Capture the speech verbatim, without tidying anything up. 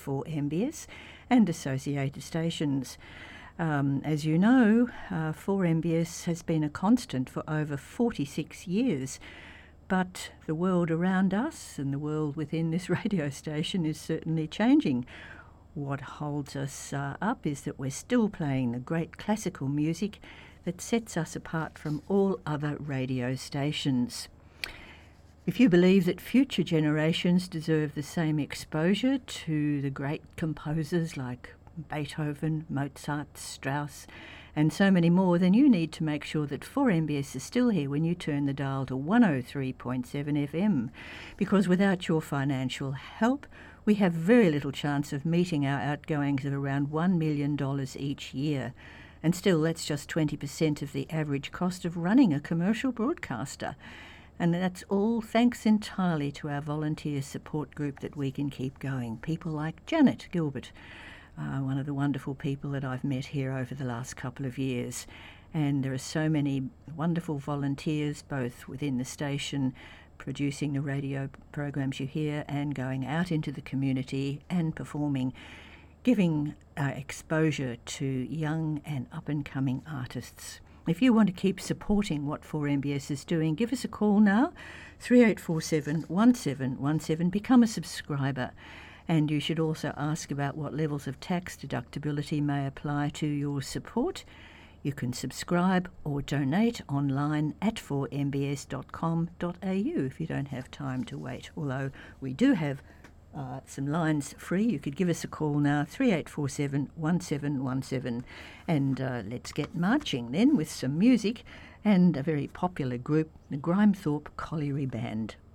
four M B S and associated stations. Um, as you know, uh, four M B S has been a constant for over forty-six years, but the world around us and the world within this radio station is certainly changing. What holds us uh, up is that we're still playing the great classical music that sets us apart from all other radio stations. If you believe that future generations deserve the same exposure to the great composers like Beethoven, Mozart, Strauss, and so many more, then you need to make sure that four M B S is still here when you turn the dial to one oh three point seven F M, because without your financial help, we have very little chance of meeting our outgoings of around one million dollars each year. And still, that's just twenty percent of the average cost of running a commercial broadcaster. And that's all thanks entirely to our volunteer support group that we can keep going. People like Janet Gilbert, uh, one of the wonderful people that I've met here over the last couple of years. And there are so many wonderful volunteers, both within the station, producing the radio programs you hear, and going out into the community and performing, giving uh, exposure to young and up-and-coming artists. If you want to keep supporting what four M B S is doing, give us a call now, three eight four seven, one seven one seven. Become a subscriber. And you should also ask about what levels of tax deductibility may apply to your support. You can subscribe or donate online at four m b s dot com dot a u if you don't have time to wait. Although we do have uh, some lines free. You could give us a call now, three eight four seven, one seven one seven. And uh, let's get marching then with some music and a very popular group, the Grimethorpe Colliery Band.